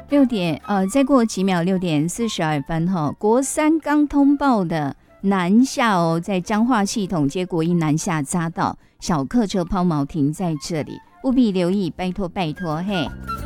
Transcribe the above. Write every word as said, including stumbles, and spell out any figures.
六点呃，再过几秒，六点四十二分哈。国三刚通报的南下哦，在彰化系统接国一南下匝道，小客车抛锚停在这里，务必留意，拜托拜托嘿。